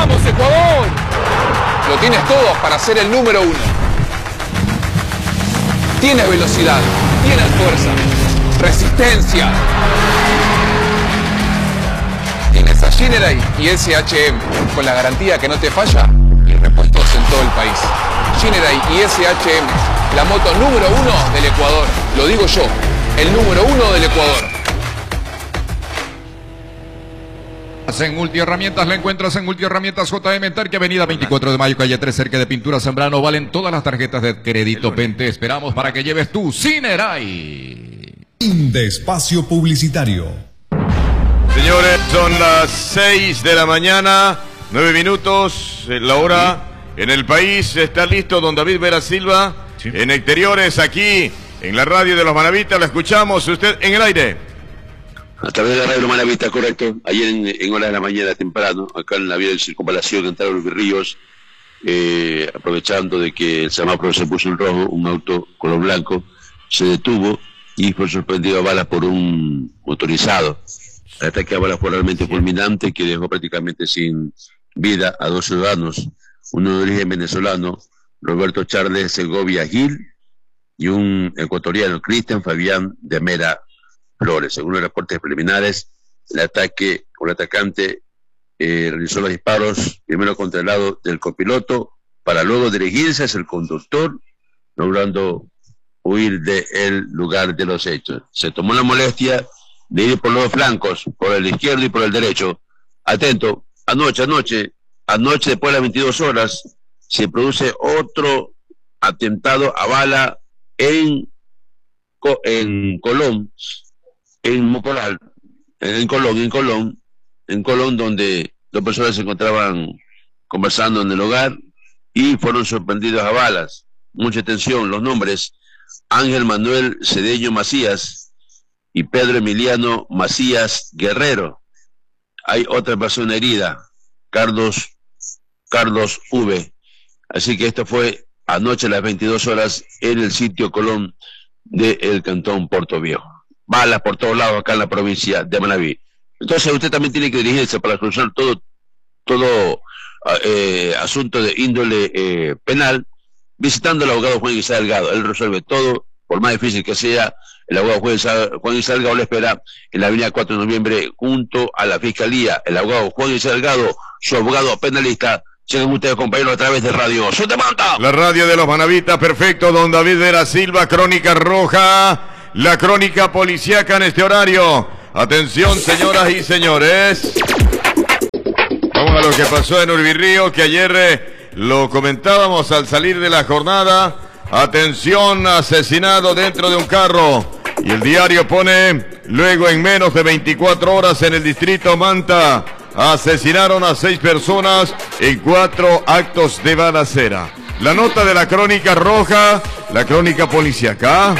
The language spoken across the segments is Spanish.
¡Vamos, Ecuador! Lo tienes todo para ser el número 1. Tienes velocidad, tienes fuerza, resistencia. Tienes a Shinerai y SHM con la garantía que no te falla y repuestos en todo el país. Shinerai y SHM, la moto número 1 del Ecuador. Lo digo yo, el número 1 del Ecuador. En Multiherramientas la encuentras en Multiherramientas JM en Tarque, Avenida 24 de Mayo, calle 3, cerca de Pintura Zambrano. Valen todas las tarjetas de crédito. Te esperamos para que lleves tu Shinerai. De espacio publicitario. Señores, son las 6 de la mañana, 9 minutos, la hora en el país. Está listo don David Vera Silva, en exteriores, aquí en la radio de los Manavitas. Lo escuchamos, usted en el aire. A través de la radio Manavita, correcto. Ayer en horas de la mañana temprano, acá en la vía de circunvalación, entraron los Ríos, aprovechando de que el semáforo se puso en rojo, un auto color blanco se detuvo y fue sorprendido a balas por un motorizado. El ataque a balas fue realmente fulminante, que dejó prácticamente sin vida a 2 ciudadanos, uno de origen venezolano, Roberto Charles Segovia Gil, y un ecuatoriano, Cristian Fabián de Mera Flores. Según los reportes preliminares, el atacante realizó los disparos primero contra el lado del copiloto para luego dirigirse hacia el conductor, logrando huir del lugar de los hechos. Se tomó la molestia de ir por los dos flancos, por el izquierdo y por el derecho. Atento, anoche, después de las 22 horas, se produce otro atentado a bala en Colón, en Mocoral, en Colón, donde 2 personas se encontraban conversando en el hogar y fueron sorprendidos a balas. Mucha atención, los nombres: Ángel Manuel Cedeño Macías y Pedro Emiliano Macías Guerrero. Hay otra persona herida, Carlos V. Así que esto fue anoche a las 22 horas en el sitio Colón del cantón Puerto Viejo. Balas por todos lados acá en la provincia de Manabí. Entonces usted también tiene que dirigirse para solucionar todo asunto de índole penal, visitando al abogado Juan Guisá Delgado. Él resuelve todo, por más difícil que sea. El abogado Juan Guisá Delgado le espera en la avenida 4 de noviembre junto a la Fiscalía. El abogado Juan Guisá Delgado, su abogado penalista. Lleguen ustedes, compañeros, a través de Radio Sotemanta. La radio de los Manavitas, perfecto, don David Vera Silva, Crónica Roja. La crónica policíaca en este horario. Atención, señoras y señores. Vamos a lo que pasó en Urbirrío, que ayer lo comentábamos al salir de la jornada. Atención, asesinado dentro de un carro. Y el diario pone, luego en menos de 24 horas en el distrito Manta, asesinaron a 6 personas en 4 actos de balacera. La nota de la crónica roja, la crónica policíaca.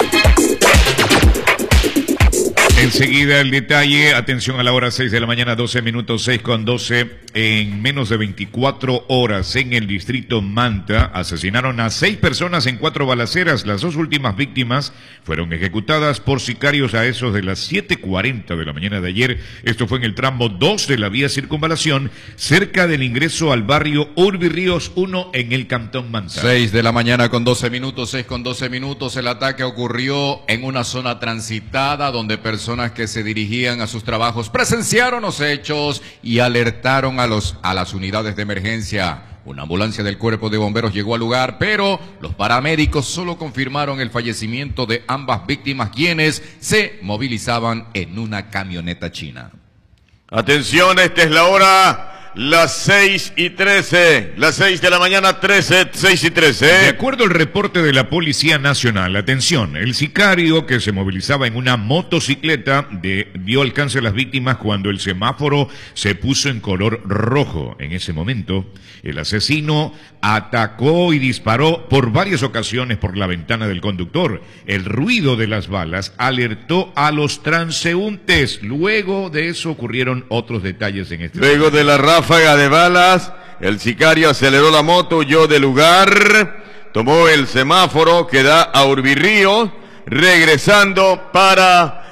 Enseguida el detalle, atención a la hora 6 de la mañana, 12 minutos, 6:12, en menos de 24 horas en el distrito Manta, asesinaron a 6 personas en 4 balaceras. Las 2 últimas víctimas fueron ejecutadas por sicarios a esos de las 7:40 de la mañana de ayer. Esto fue en el tramo 2 de la vía circunvalación, cerca del ingreso al barrio Urbirríos 1 en el cantón Manta. 6 de la mañana con 12 minutos, 6:12 minutos, el ataque ocurrió en una zona transitada donde personas que se dirigían a sus trabajos presenciaron los hechos y alertaron a las unidades de emergencia. Una ambulancia del Cuerpo de Bomberos llegó al lugar, pero los paramédicos solo confirmaron el fallecimiento de ambas víctimas, quienes se movilizaban en una camioneta china. Atención, esta es la hora. Las 6:13, las 6 de la mañana, 6:13. De acuerdo al reporte de la Policía Nacional, atención, el sicario que se movilizaba en una motocicleta dio alcance a las víctimas cuando el semáforo se puso en color rojo. En ese momento, el asesino atacó y disparó por varias ocasiones por la ventana del conductor. El ruido de las balas alertó a los transeúntes. Luego de eso ocurrieron otros detalles en este. Luego de la ráfaga de balas, el sicario aceleró la moto, huyó del lugar, tomó el semáforo que da a Urbirrío, regresando para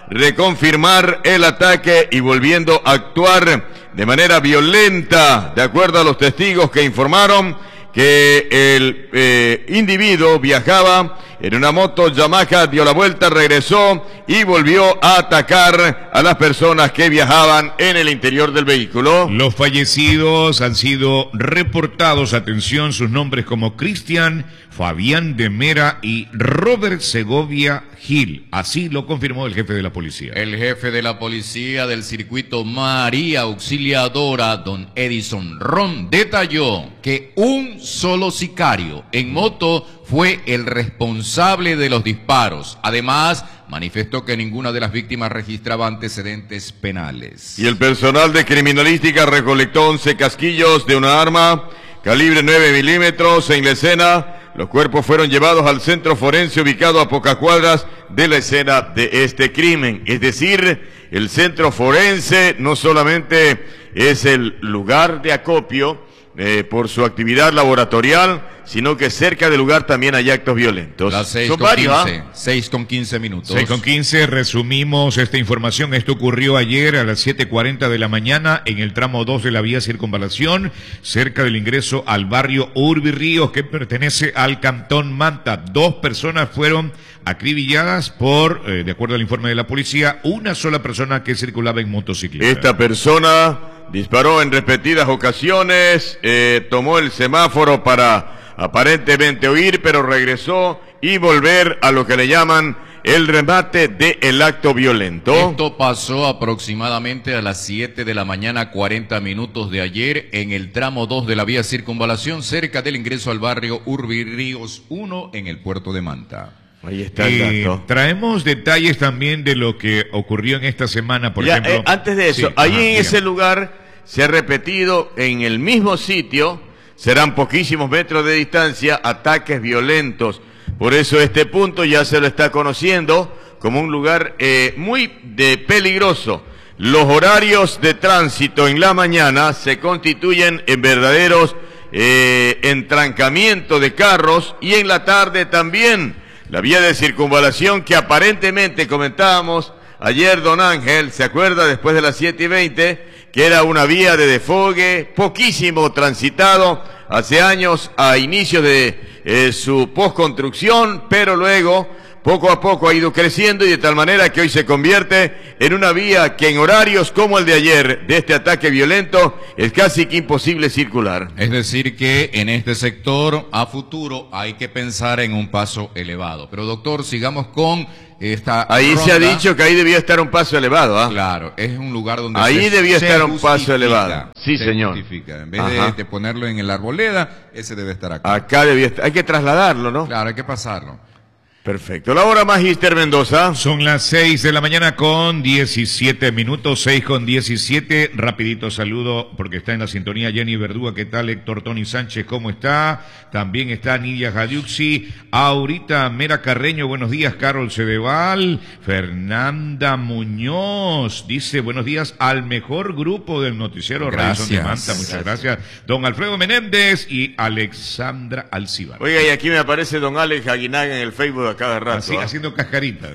reconfirmar el ataque y volviendo a actuar de manera violenta, de acuerdo a los testigos que informaron que el individuo viajaba en una moto Yamaha, dio la vuelta, regresó y volvió a atacar a las personas que viajaban en el interior del vehículo. Los fallecidos han sido reportados, atención, sus nombres como Cristian, Fabián de Mera y Robert Segovia Gil. Así lo confirmó el jefe de la policía. El jefe de la policía del circuito María Auxiliadora, don Edison Ron, detalló que un solo sicario en moto fue el responsable de los disparos. Además, manifestó que ninguna de las víctimas registraba antecedentes penales. Y el personal de criminalística recolectó 11 casquillos de una arma calibre 9 milímetros en la escena. Los cuerpos fueron llevados al centro forense ubicado a pocas cuadras de la escena de este crimen. Es decir, el centro forense no solamente es el lugar de acopio por su actividad laboratorial, sino que cerca del lugar también hay actos violentos. Las 6:15 minutos. 6:15, resumimos esta información. Esto ocurrió ayer a las 7:40 de la mañana en el tramo 2 de la vía Circunvalación, cerca del ingreso al barrio Urbirríos, que pertenece al Cantón Manta. 2 personas fueron acribilladas por, de acuerdo al informe de la policía, una sola persona que circulaba en motocicleta. Esta persona disparó en repetidas ocasiones, tomó el semáforo para aparentemente huir, pero regresó y volver a lo que le llaman el remate del acto violento. Esto pasó aproximadamente a las 7 de la mañana, 40 minutos de ayer, en el tramo 2 de la vía Circunvalación, cerca del ingreso al barrio Urbirríos 1, en el puerto de Manta. Ahí está el dato. Traemos detalles también de lo que ocurrió en esta semana, por ejemplo. Antes de eso, allí en ese lugar se ha repetido en el mismo sitio, serán poquísimos metros de distancia, ataques violentos. Por eso este punto ya se lo está conociendo como un lugar muy peligroso. Los horarios de tránsito en la mañana se constituyen en verdaderos entrancamientos de carros, y en la tarde también. La vía de circunvalación que aparentemente comentábamos ayer, don Ángel, ¿se acuerda? Después de las 7:20, que era una vía de desfogue, poquísimo transitado hace años a inicios de su postconstrucción, pero luego poco a poco ha ido creciendo, y de tal manera que hoy se convierte en una vía que en horarios como el de ayer, de este ataque violento, es casi que imposible circular. Es decir que en este sector, a futuro, hay que pensar en un paso elevado. Pero doctor, sigamos con esta Ahí ronda. se ha dicho que ahí debía estar un paso elevado, ¿ah? Claro, es un lugar donde ahí debía estar un paso justifica. elevado. Sí, Se señor. justifica. En vez de ponerlo en el Arboleda, ese debe estar acá. Acá debía estar. Hay que trasladarlo, ¿no? Claro, hay que pasarlo. Perfecto. La hora, Magíster Mendoza. Son las 6 de la mañana con 17 minutos, 6:17. Rapidito saludo, porque está en la sintonía Jenny Verdúa. ¿Qué tal, Héctor Tony Sánchez? ¿Cómo está? También está Nidia Jadiuxi, Aurita Mera Carreño. Buenos días, Carol Cedeval. Fernanda Muñoz dice, buenos días al mejor grupo del noticiero Radisson de Manta. Muchas gracias. Don Alfredo Menéndez y Alexandra Alcibar. Oiga, y aquí me aparece don Alex Aguinaga en el Facebook a cada rato. Así, haciendo cascaritas.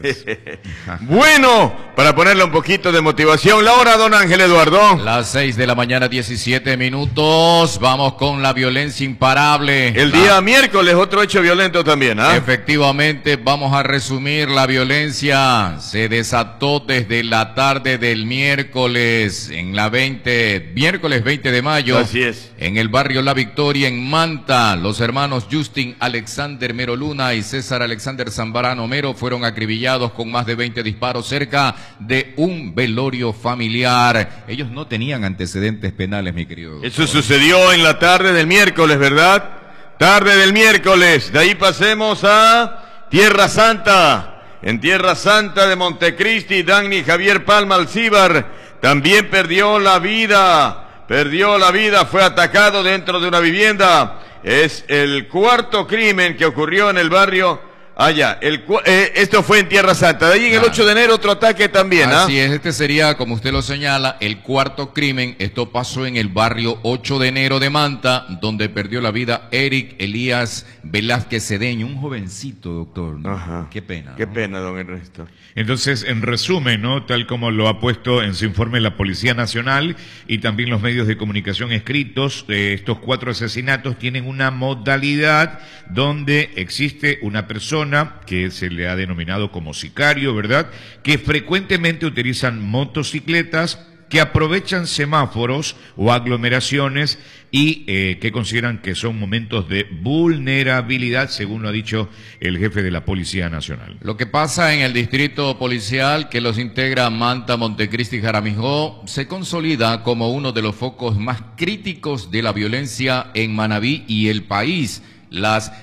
Bueno, para ponerle un poquito de motivación, la hora, don Ángel Eduardo. Las 6 de la mañana, 17 minutos. Vamos con la violencia imparable. El día miércoles, otro hecho violento también, ¿ah? Efectivamente, vamos a resumir la violencia. Se desató desde la tarde del miércoles, miércoles 20 de mayo. Así es. En el barrio La Victoria, en Manta, los hermanos Justin Alexander Mero Luna y César Alexander Zambrano Mero fueron acribillados con más de 20 disparos cerca de un velorio familiar. Ellos no tenían antecedentes penales, mi querido doctor. Eso sucedió en la tarde del miércoles, ¿verdad? Tarde del miércoles. De ahí pasemos a Tierra Santa. En Tierra Santa de Montecristi, Dagny Javier Palma Alcibar también perdió la vida. Fue atacado dentro de una vivienda. Es el cuarto crimen que ocurrió en el barrio ya. Esto fue en Tierra Santa. De ahí en el 8 de enero otro ataque también, ¿ah? Así es, este sería, como usted lo señala, el cuarto crimen. Esto pasó en el barrio 8 de enero de Manta, donde perdió la vida Eric Elías Velázquez Cedeño, un jovencito, doctor, ¿no? Ajá. Qué pena, ¿no? Qué pena, don Ernesto. Entonces, en resumen, ¿no? Tal como lo ha puesto en su informe la Policía Nacional y también los medios de comunicación escritos, estos 4 asesinatos tienen una modalidad donde existe una persona que se le ha denominado como sicario, ¿verdad?, que frecuentemente utilizan motocicletas, que aprovechan semáforos o aglomeraciones y que consideran que son momentos de vulnerabilidad, según lo ha dicho el jefe de la Policía Nacional. Lo que pasa en el distrito policial que los integra Manta, Montecristi y Jaramillo se consolida como uno de los focos más críticos de la violencia en Manabí y el país. Las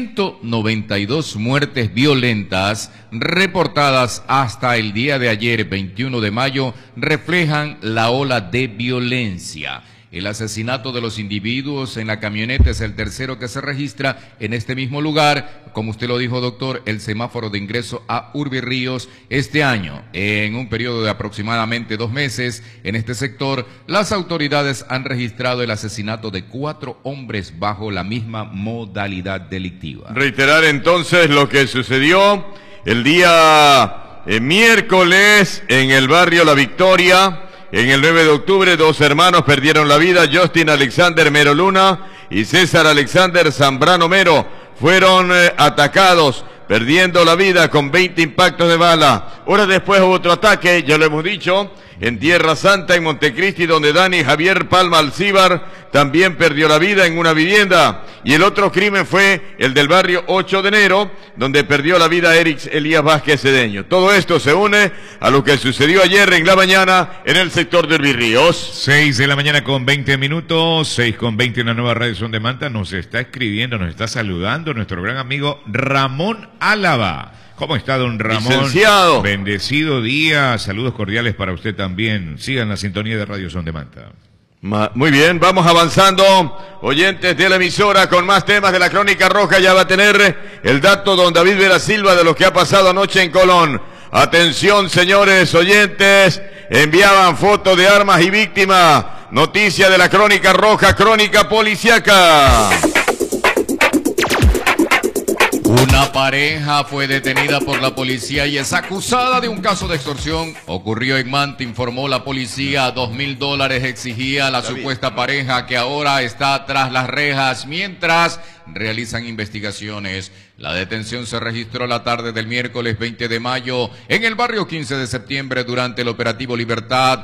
192 muertes violentas reportadas hasta el día de ayer, 21 de mayo, reflejan la ola de violencia. El asesinato de los individuos en la camioneta es el tercero que se registra en este mismo lugar. Como usted lo dijo, doctor, el semáforo de ingreso a Urbirríos este año, en un periodo de aproximadamente 2 meses, en este sector, las autoridades han registrado el asesinato de 4 hombres bajo la misma modalidad delictiva. Reiterar entonces lo que sucedió el día miércoles en el barrio La Victoria. En el 9 de octubre, 2 hermanos perdieron la vida. Justin Alexander Mero Luna y César Alexander Zambrano Mero fueron atacados, perdiendo la vida con 20 impactos de bala. Horas después hubo otro ataque, ya lo hemos dicho, en Tierra Santa, en Montecristi, donde Dani Javier Palma Alcíbar también perdió la vida en una vivienda. Y el otro crimen fue el del barrio 8 de enero, donde perdió la vida Eric Elías Vázquez Cedeño. Todo esto se une a lo que sucedió ayer en la mañana en el sector de Urbirríos. 6 de la mañana con 20 minutos, 6 con 20 en la nueva radio Son de Manta. Nos está escribiendo, nos está saludando nuestro gran amigo Ramón Álava. ¿Cómo está, don Ramón? Licenciado. Bendecido día, saludos cordiales para usted también. Sigan la sintonía de Radio Son de Manta. Muy bien, vamos avanzando, oyentes de la emisora, con más temas de la Crónica Roja. Ya va a tener el dato don David Vera Silva de lo que ha pasado anoche en Colón. Atención, señores oyentes, enviaban fotos de armas y víctimas. Noticia de la Crónica Roja, Crónica Policiaca. Una pareja fue detenida por la policía y es acusada de un caso de extorsión. Ocurrió en Manta, informó la policía. $2,000 exigía la supuesta pareja, que ahora está tras las rejas mientras realizan investigaciones. La detención se registró la tarde del miércoles 20 de mayo en el barrio 15 de septiembre durante el operativo Libertad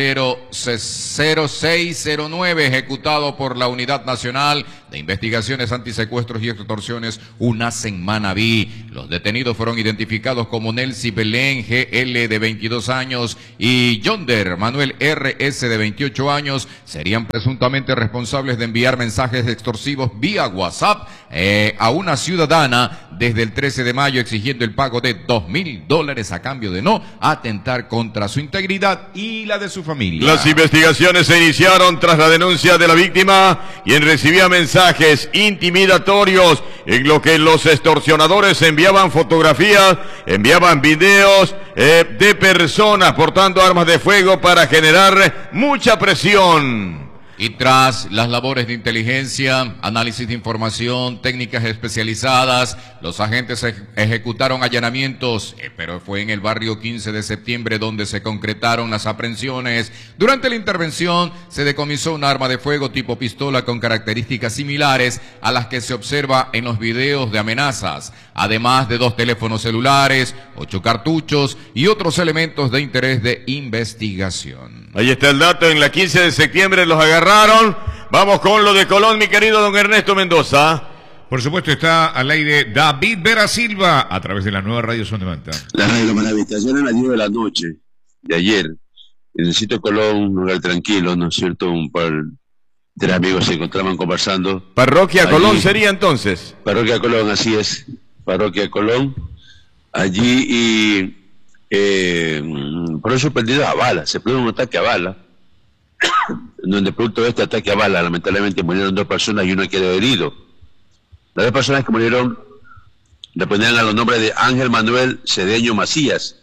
0609 ejecutado por la Unidad Nacional de Investigaciones Antisecuestros y Extorsiones UNAS en Manabí. Los detenidos fueron identificados como Nelcy Belén GL de 22 años y Yonder Manuel RS de 28 años. Serían presuntamente responsables de enviar mensajes extorsivos vía WhatsApp a una ciudadana desde el 13 de mayo exigiendo el pago de $2,000 a cambio de no atentar contra su integridad y la de su familia. Las investigaciones se iniciaron tras la denuncia de la víctima, quien recibía mensajes intimidatorios en lo que los extorsionadores enviaban fotografías, enviaban videos de personas portando armas de fuego para generar mucha presión. Y tras las labores de inteligencia, análisis de información, técnicas especializadas, los agentes ejecutaron allanamientos, pero fue en el barrio 15 de septiembre donde se concretaron las aprehensiones. Durante la intervención se decomisó un arma de fuego tipo pistola con características similares a las que se observa en los videos de amenazas, además de 2 teléfonos celulares, 8 cartuchos y otros elementos de interés de investigación. Ahí está el dato, en la 15 de septiembre los agarraron. Vamos con lo de Colón, mi querido don Ernesto Mendoza. Por supuesto, está al aire David Vera Silva a través de la nueva radio Son de Manta. La radio Manavitación a las 10 de la noche de ayer, en el sitio Colón, un lugar tranquilo, ¿no es cierto? Un par de amigos se encontraban conversando. Parroquia Allí, Colón sería entonces. Parroquia Colón, así es. Parroquia Colón. Allí y fueron sorprendidos a bala. Se produjo un ataque a bala, donde producto de este ataque a bala, lamentablemente murieron 2 personas y uno quedó herido. Las 2 personas que murieron responderán a los nombres de Ángel Manuel Cedeño Macías,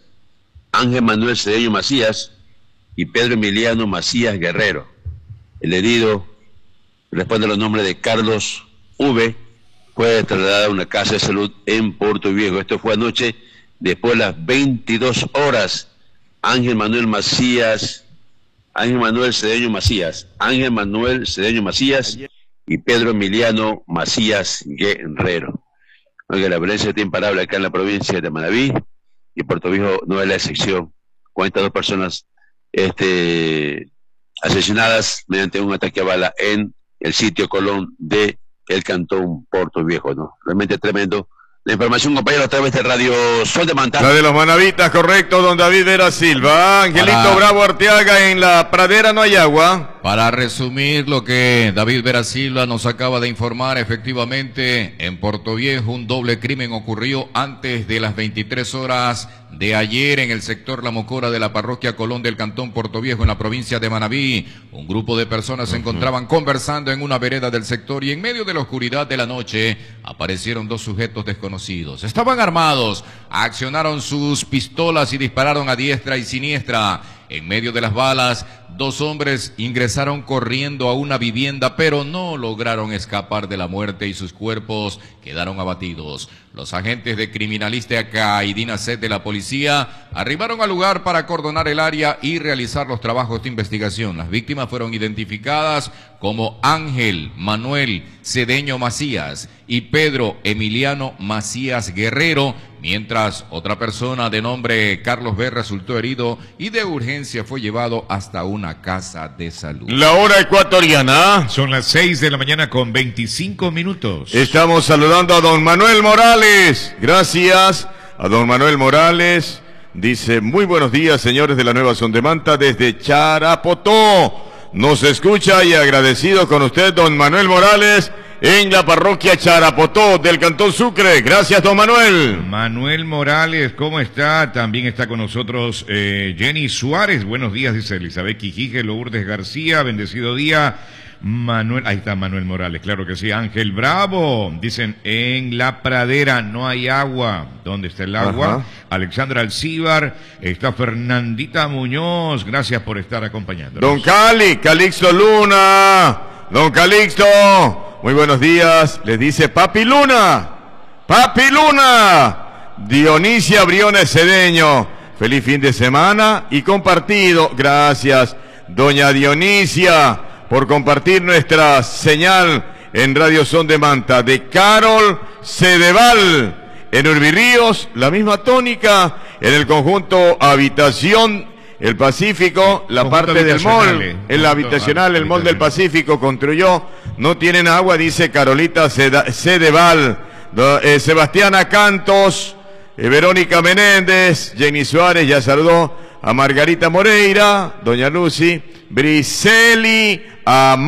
y Pedro Emiliano Macías Guerrero. El herido responde a los nombres de Carlos V, fue trasladado a una casa de salud en Puerto Viejo. Esto fue anoche, después de las 22 horas. Ángel Manuel Cedeño Macías y Pedro Emiliano Macías Guerrero. Oiga, la violencia está imparable acá en la provincia de Manabí, y Puerto Viejo no es la excepción. 42 personas asesinadas mediante un ataque a bala en el sitio Colón de el cantón Puerto Viejo, ¿no? Realmente tremendo. La información, compañero, a través de Radio Sol de Manta. La de los manavitas, correcto, don David Vera Silva. Angelito Bravo Arteaga, en la pradera no hay agua. Para resumir lo que David Vera Silva nos acaba de informar, efectivamente, en Puerto Viejo un doble crimen ocurrió antes de las 23 horas de ayer en el sector La Mocora de la parroquia Colón del cantón Puerto Viejo, en la provincia de Manabí. Un grupo de personas se encontraban conversando en una vereda del sector y en medio de la oscuridad de la noche aparecieron dos sujetos desconocidos. Estaban armados, accionaron sus pistolas y dispararon a diestra y siniestra. En medio de las balas, dos hombres ingresaron corriendo a una vivienda, pero no lograron escapar de la muerte y sus cuerpos quedaron abatidos. Los agentes de criminalística y DINASET de la policía arribaron al lugar para acordonar el área y realizar los trabajos de investigación. Las víctimas fueron identificadas como Ángel Manuel Cedeño Macías y Pedro Emiliano Macías Guerrero, mientras otra persona de nombre Carlos B resultó herido y de urgencia fue llevado hasta una casa de salud. La hora ecuatoriana. Son las 6 de la mañana con 25 minutos. Estamos saludando a don Manuel Morales. Gracias a don Manuel Morales. Dice, muy buenos días, señores de la Nueva Son de Manta, desde Charapotó. Nos escucha y agradecido con usted, don Manuel Morales, en la parroquia Charapotó del cantón Sucre. Gracias, don Manuel. Manuel Morales, ¿cómo está? También está con nosotros Jenny Suárez. Buenos días, dice Elizabeth Quijije, Lourdes García, bendecido día. Manuel, ahí está Manuel Morales, claro que sí. Ángel Bravo, dicen, en la pradera no hay agua. ¿Dónde está el agua? Ajá. Alexandra Alcíbar, está Fernandita Muñoz, gracias por estar acompañándonos. Don Calixto Luna. Don Calixto, muy buenos días. Les dice Papi Luna. Papi Luna. Dionisia Briones Cedeño. Feliz fin de semana y compartido. Gracias, doña Dionisia, por compartir nuestra señal en Radio Son de Manta. De Carol Cedeval, en Urbirríos, la misma tónica, en el conjunto Habitación El Pacífico, la parte del mall, el habitacional, el mall del Pacífico construyó, no tienen agua, dice Carolita Cedeval. Sebastiana Cantos, Verónica Menéndez, Jenny Suárez, ya saludó a Margarita Moreira, doña Lucy, Briseli, a